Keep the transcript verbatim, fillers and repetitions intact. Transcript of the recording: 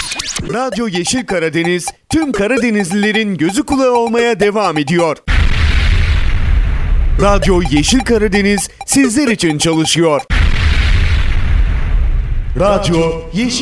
Radyo Yeşil Karadeniz tüm Karadenizlilerin gözü kulağı olmaya devam ediyor. Radyo Yeşil Karadeniz sizler için çalışıyor. Radyo Yeşil